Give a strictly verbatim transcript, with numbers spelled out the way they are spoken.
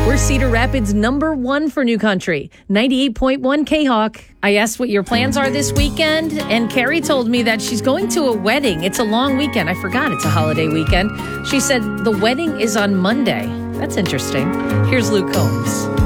We're Cedar Rapids number one for new country, ninety-eight point one K-Hawk. I asked what your plans are this weekend, and Carrie told me that she's going to a wedding. It's a long weekend. I forgot it's a holiday weekend. She said the wedding is on Monday. That's interesting. Here's Luke Combs.